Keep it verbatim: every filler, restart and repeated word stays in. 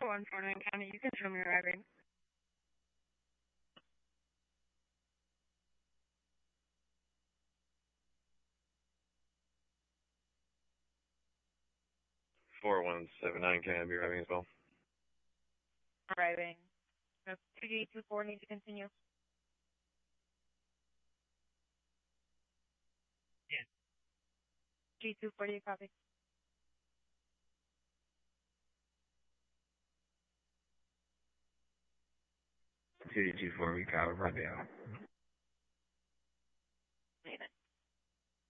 one four nine County, you can show me arriving. four one seven nine, can I be arriving as well? Arriving. two G two four, need to continue. Yeah. G two four, do you copy? two D two four, we cover, right out.